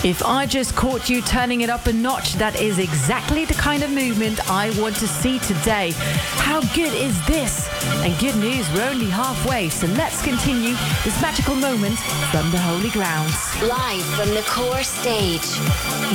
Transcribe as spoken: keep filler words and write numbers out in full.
If I just caught you turning it up a notch, that is exactly the kind of movement I want to see today. How good is this? And good news, we're only halfway, so let's continue this magical moment from the Holy Grounds. Live from the core stage.